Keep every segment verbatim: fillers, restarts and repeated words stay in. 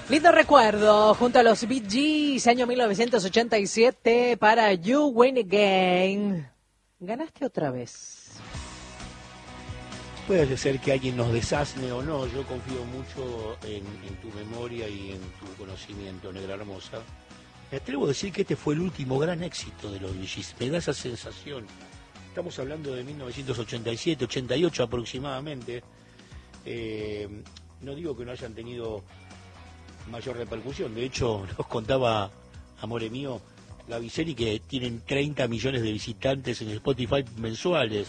Lindo recuerdo, junto a los Bee Gees, año mil novecientos ochenta y siete, para You Win Again. Ganaste otra vez. Puede ser que alguien nos desasne o no, yo confío mucho en, en tu memoria y en tu conocimiento, negra hermosa. Me atrevo a decir que este fue el último gran éxito de los Bee Gees, me da esa sensación. Estamos hablando de mil novecientos ochenta y siete, ochenta y ocho aproximadamente. Eh, no digo que no hayan tenido mayor repercusión, de hecho nos contaba Amore Mío Gaby Ceni que tienen treinta millones de visitantes en Spotify mensuales,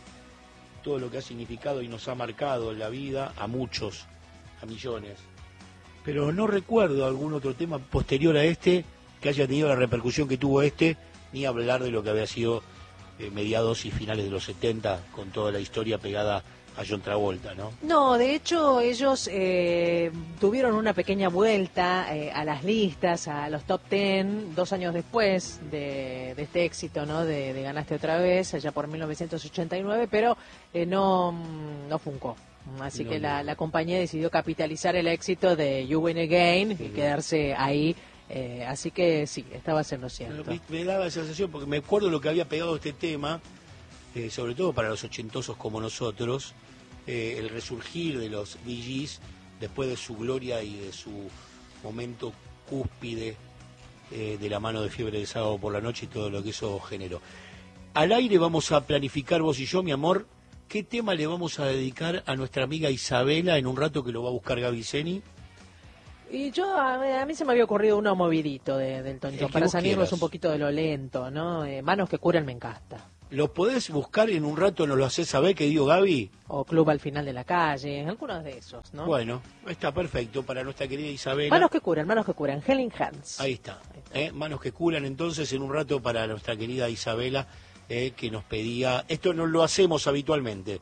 todo lo que ha significado y nos ha marcado en la vida a muchos, a millones, pero no recuerdo algún otro tema posterior a este que haya tenido la repercusión que tuvo este, ni hablar de lo que había sido eh, mediados y finales de los setenta con toda la historia pegada a John Travolta, ¿no? No, de hecho ellos eh, tuvieron una pequeña vuelta eh, a las listas, a los top ten, dos años después de, de este éxito, ¿no? De, de Ganaste otra vez, allá por mil novecientos ochenta y nueve, pero eh, no, no funcó. Así no, que no. La, la compañía decidió capitalizar el éxito de You Win Again sí, y quedarse ahí. Eh, así que sí, estabas en lo cierto. Me, me daba esa sensación porque me acuerdo lo que había pegado este tema, eh, sobre todo para los ochentosos como nosotros, eh, el resurgir de los Bee Gees después de su gloria y de su momento cúspide eh, de la mano de Fiebre de Sábado por la Noche y todo lo que eso generó. Al aire vamos a planificar vos y yo, mi amor, qué tema le vamos a dedicar a nuestra amiga Isabela en un rato que lo va a buscar Gaby Ceni. Y yo, a, a mí se me había ocurrido uno movidito de, del Tonto, para salirnos un poquito de lo lento, ¿no? Eh, Manos que curan me encanta. ¿Lo podés buscar en un rato, nos lo hacés saber, que digo, Gaby? O Club al final de la calle, algunos de esos, ¿no? Bueno, está perfecto para nuestra querida Isabela. Manos que curan, manos que curan, Helling Hands. Ahí está, Ahí está. ¿Eh? Manos que curan, entonces, en un rato para nuestra querida Isabela, eh, que nos pedía, esto no lo hacemos habitualmente,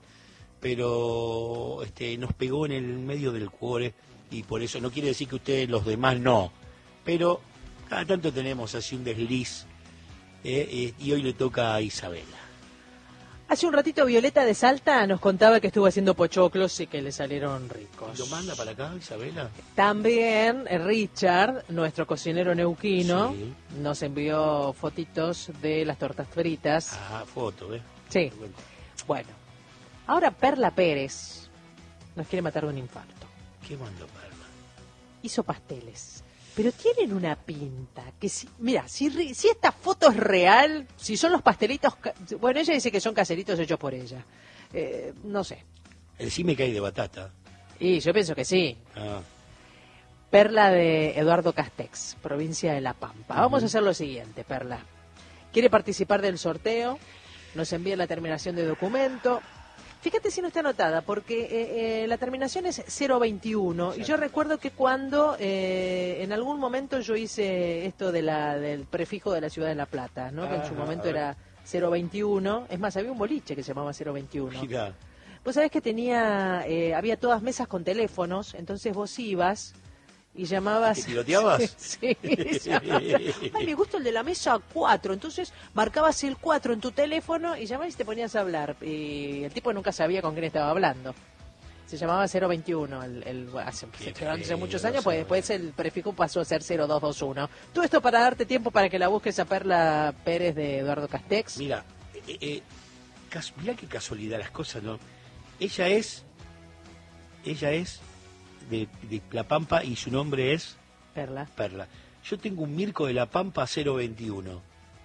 pero este, nos pegó en el medio del cuore, y por eso no quiere decir que ustedes los demás no, pero cada tanto tenemos así un desliz, eh, eh, y hoy le toca a Isabela. Hace un ratito Violeta de Salta nos contaba que estuvo haciendo pochoclos y que le salieron ricos. ¿Lo manda para acá, Isabela? También eh, Richard, nuestro cocinero neuquino, Sí. nos envió fotitos de las tortas fritas. Ah, foto, ¿eh? Sí. Bueno, ahora Perla Pérez nos quiere matar de un infarto. ¿Qué mandó Perla? Hizo pasteles, pero tienen una pinta que si, mira, si, si esta foto es real, si son los pastelitos, bueno, ella dice que son caseritos hechos por ella, eh, no sé. Decime que hay de batata. Y yo pienso que sí. Ah. Perla de Eduardo Castex, provincia de La Pampa. Uh-huh. Vamos a hacer lo siguiente, Perla. Quiere participar del sorteo, nos envía la terminación de documento. Fíjate si no está anotada, porque eh, eh, la terminación es cero veintiuno, sí. Y yo recuerdo que cuando eh, en algún momento yo hice esto de la del prefijo de la ciudad de La Plata, ¿no? Ah, que en su momento era cero veintiuno, es más, había un boliche que se llamaba cero veintiuno. Mira. Vos sabés que tenía, eh, había todas mesas con teléfonos, entonces vos ibas y llamabas... ¿Te piloteabas? Sí, llamabas. Ay, me gusta el de la mesa cuatro, entonces marcabas el cuatro en tu teléfono y llamabas y te ponías a hablar. Y el tipo nunca sabía con quién estaba hablando. Se llamaba cero veintiuno, el, el, hace, hace muchos años, pues después el prefijo pasó a ser cero dos veintiuno. Todo esto para darte tiempo para que la busques a Perla Pérez de Eduardo Castex. Mira, eh, eh, cas- mira qué casualidad las cosas, ¿no? Ella es... Ella es... De, de La Pampa y su nombre es Perla. Perla. Yo tengo un Mirko de La Pampa cero veintiuno.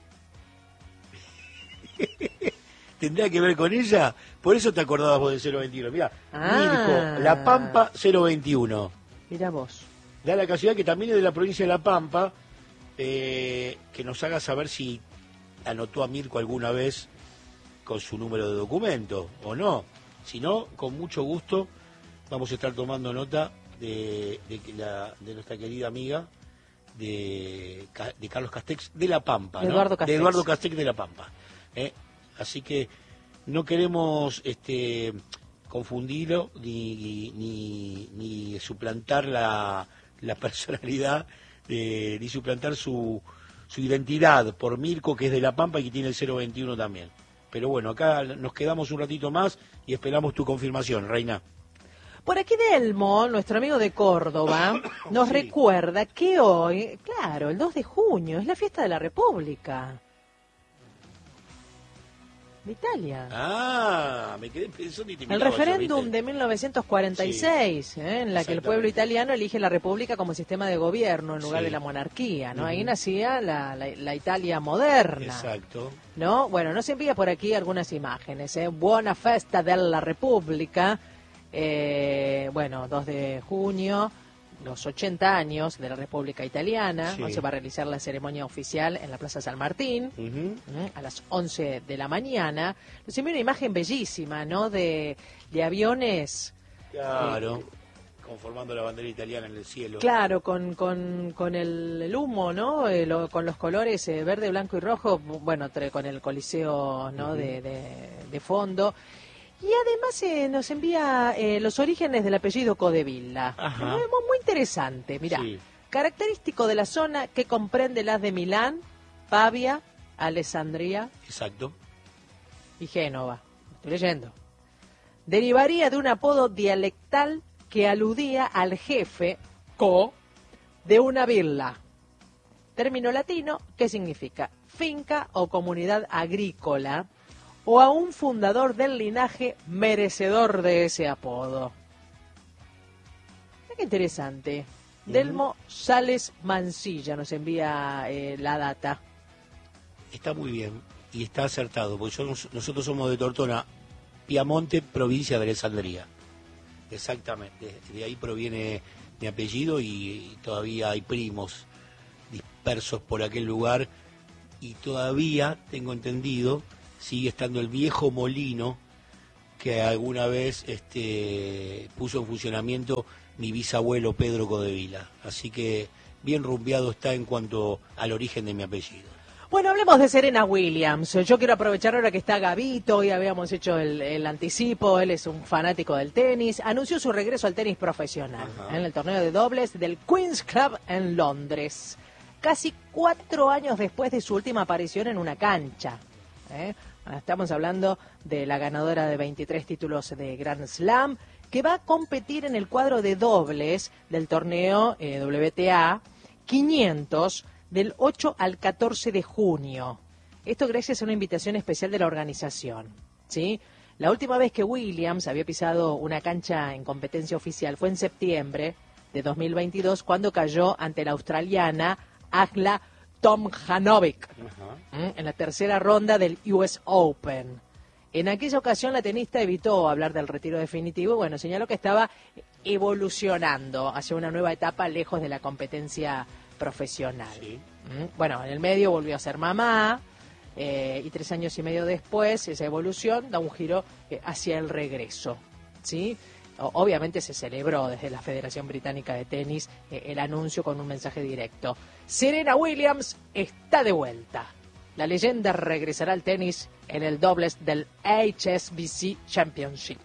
¿Tendrá que ver con ella? Por eso te acordabas vos de cero veintiuno. Mirá, ah. Mirko, La Pampa cero veintiuno. Mirá vos. Da la casualidad que también es de la provincia de La Pampa, eh, que nos haga saber si anotó a Mirko alguna vez con su número de documento o no. Si no, con mucho gusto vamos a estar tomando nota de, de, la, de nuestra querida amiga de, de Carlos Castex de La Pampa, de ¿no? Eduardo Castex. De Eduardo Castex de La Pampa. ¿eh? Así que no queremos este, confundirlo ni, ni, ni suplantar la, la personalidad, de, ni suplantar su, su identidad por Mirko, que es de La Pampa y que tiene el cero veintiuno también. Pero bueno, acá nos quedamos un ratito más y esperamos tu confirmación, Reina. Por aquí Delmo, nuestro amigo de Córdoba, nos Sí. recuerda que hoy, claro, el dos de junio, es la fiesta de la República de Italia. Ah, me quedé pensando y te El miraba yo, referéndum ¿viste? de mil novecientos cuarenta y seis, Sí, ¿eh? En la que el pueblo exactamente. italiano elige la república como sistema de gobierno en lugar Sí. de la monarquía, ¿no? Ahí Ujú. nacía la, la- la Italia moderna, Exacto. ¿no? Bueno, nos envía por aquí algunas imágenes, ¿eh? Buona festa della Repubblica, eh, bueno, dos de junio, los ochenta años de la República Italiana. Sí. Hoy se va a realizar la ceremonia oficial en la Plaza San Martín. Ujú. ¿eh? A las once de la mañana. Nos envió una imagen bellísima, ¿no? De, de aviones, Claro. Conformando la bandera italiana en el cielo. claro, con, con, con el, el humo, ¿no? Eh, lo- con los colores eh, verde, blanco y rojo, bu- bueno, tre- con el Coliseo, ¿no? Ujú. de, de, de fondo. Y además eh, nos envía eh, los orígenes del apellido Codevilla. Ajá. Muy, muy- muy interesante, mirá. Sí. Característico de la zona que comprende las de Milán, Pavia, Alessandria Exacto. y Génova. Estoy leyendo. Derivaría de un apodo dialectal que aludía al jefe, co, de una villa. Término latino que significa finca o comunidad agrícola, o a un fundador del linaje merecedor de ese apodo. Mira qué interesante. Ujú. Delmo Sales Mansilla nos envía eh, la data. Está muy bien y está acertado, porque yo- nosotros somos de Tortona, Piamonte, provincia de Alessandria. Exactamente, de ahí proviene mi apellido y, y todavía hay primos dispersos por aquel lugar y todavía, tengo entendido, sigue estando el viejo molino que alguna vez este, puso en funcionamiento mi bisabuelo Pedro Codevilla. Así que bien rumbeado está en cuanto al origen de mi apellido. Bueno, hablemos de Serena Williams. Yo quiero aprovechar ahora que está Gabito, hoy habíamos hecho el, el anticipo, él es un fanático del tenis, anunció su regreso al tenis profesional Ajá. en el torneo de dobles del Queen's Club en Londres, casi cuatro años después de su última aparición en una cancha. ¿eh? Estamos hablando de la ganadora de veintitrés títulos de Grand Slam, que va a competir en el cuadro de dobles del torneo eh, W T A quinientos del ocho al catorce de junio. Esto gracias a una invitación especial de la organización, ¿sí? La última vez que Williams había pisado una cancha en competencia oficial fue en septiembre de dos mil veintidós, cuando cayó ante la australiana Agla Tomljanovic ¿m? en la tercera ronda del U S Open. En aquella ocasión la tenista evitó hablar del retiro definitivo y bueno, señaló que estaba evolucionando hacia una nueva etapa lejos de la competencia profesional. Sí. ¿Mm? Bueno, en el medio volvió a ser mamá eh, y tres años y medio después esa evolución da un giro eh, hacia el regreso, ¿sí? O- Obviamente se celebró desde la Federación Británica de Tenis eh, el anuncio con un mensaje directo. Serena Williams está de vuelta. La leyenda regresará al tenis en el dobles del H S B C Championship.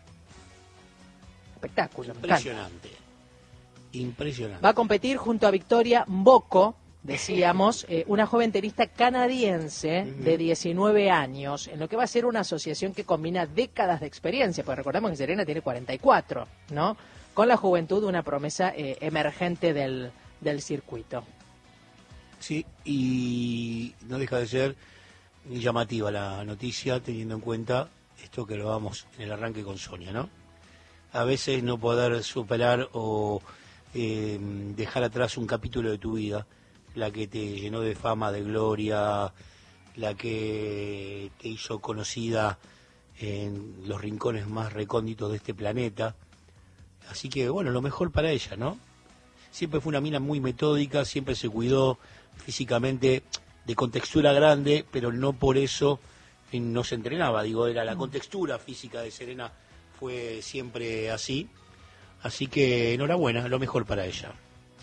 Espectáculo, me encanta. Impresionante. Impresionante. Va a competir junto a Victoria Mboko, decíamos, eh, una joven tenista canadiense Ujú. de diecinueve años, en lo que va a ser una asociación que combina décadas de experiencia, porque recordemos que Serena tiene cuarenta y cuatro, ¿no? Con la juventud, una promesa eh, emergente del, del circuito. Sí, y no deja de ser llamativa la noticia, teniendo en cuenta esto que lo vamos en el arranque con Sonia, ¿no? A veces no poder superar o eh, dejar atrás un capítulo de tu vida, la que te llenó de fama, de gloria, la que te hizo conocida en los rincones más recónditos de este planeta. Así que, bueno, lo mejor para ella, ¿no? Siempre fue una mina muy metódica, siempre se cuidó físicamente, de contextura grande, pero no por eso eh, no se entrenaba. Digo, era la contextura física de Serena fue siempre así. Así que enhorabuena, lo mejor para ella.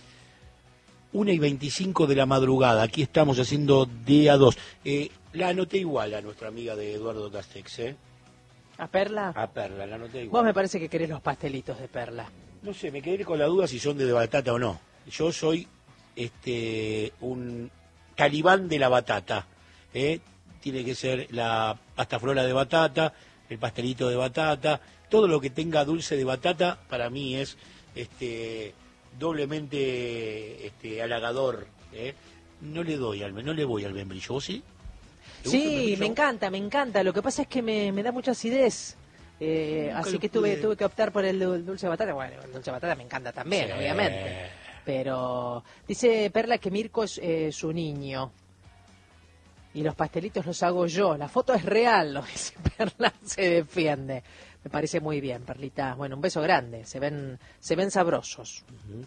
una y veinticinco de la madrugada, aquí estamos haciendo D A dos. Eh, la anoté igual a nuestra amiga de Eduardo Castex, ¿eh? ¿A Perla? A Perla, la anoté Vos igual. me parece que querés los pastelitos de Perla. No sé, me quedé con la duda si son de batata o no. Yo soy este un talibán de la batata. ¿eh? Tiene que ser la pasta flora de batata, el pastelito de batata, todo lo que tenga dulce de batata para mí es este doblemente este halagador, ¿eh? No le doy al no le voy al membrillo, ¿vos sí? Sí, me encanta, me encanta. Lo que pasa es que me, me da mucha acidez. Eh, así que tuve, tuve que optar por el dulce de batata. Bueno, el dulce de batata me encanta también, sí, obviamente. Pero dice Perla que Mirko es eh, su niño. Y los pastelitos los hago yo. La foto es real, lo dice Perla, se defiende. Me parece muy bien, Perlita. Bueno, un beso grande. Se ven, se ven sabrosos. Uh-huh.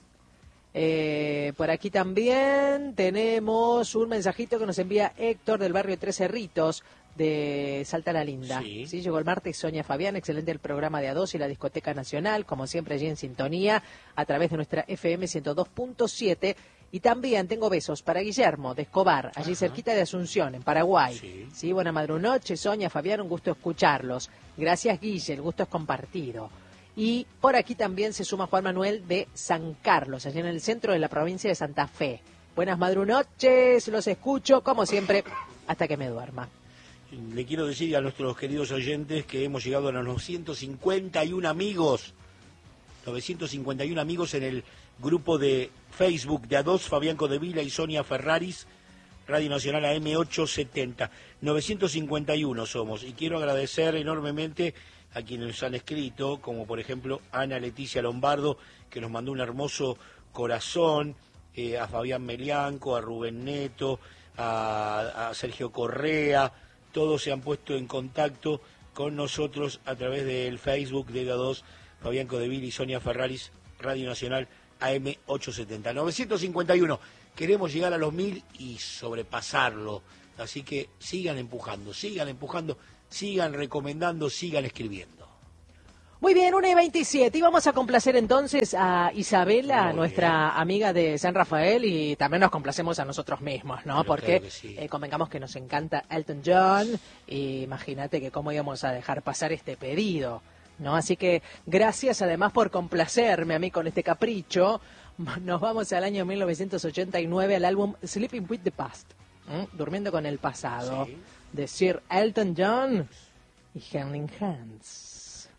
Eh, por aquí también tenemos un mensajito que nos envía Héctor del barrio Tres Cerritos de Salta la Linda. Sí. Sí, llegó el martes Sonia Fabián, excelente el programa de A dos y la Discoteca Nacional, como siempre allí en sintonía, a través de nuestra F M ciento dos punto siete. Y también tengo besos para Guillermo de Escobar, allí Ajá. cerquita de Asunción, en Paraguay. Sí, sí, buena madrunoche, Sonia, Fabián, un gusto escucharlos. Gracias, Guille, el gusto es compartido. Y por aquí también se suma Juan Manuel de San Carlos, allí en el centro de la provincia de Santa Fe. Buenas madrunoches, los escucho, como siempre, hasta que me duerma. Le quiero decir a nuestros queridos oyentes que hemos llegado a los novecientos cincuenta y uno amigos, novecientos cincuenta y uno amigos en el grupo de Facebook de A dos, Fabián Codevila y Sonia Ferraris, Radio Nacional A M ochocientos setenta. novecientos cincuenta y uno somos, y quiero agradecer enormemente a quienes nos han escrito, como por ejemplo Ana Leticia Lombardo, que nos mandó un hermoso corazón, eh, a Fabián Melianco, a Rubén Neto, a, a Sergio Correa. Todos se han puesto en contacto con nosotros a través del Facebook de A dos, Fabián Codevila y Sonia Ferraris, Radio Nacional A M ochocientos setenta. novecientos cincuenta y uno, queremos llegar a los mil y sobrepasarlo, así que sigan empujando, sigan empujando, sigan recomendando, sigan escribiendo. Muy bien, una y veintisiete, y vamos a complacer entonces a Isabela, Muy nuestra bien. amiga de San Rafael, y también nos complacemos a nosotros mismos, ¿no? Pero Porque sí. eh, convengamos que nos encanta Elton John, y imagínate que cómo íbamos a dejar pasar este pedido, ¿no? Así que gracias además por complacerme a mí con este capricho. Nos vamos al año mil novecientos ochenta y nueve, al álbum Sleeping with the Past, ¿eh? Durmiendo con el pasado, sí. de Sir Elton John y Helling Hands.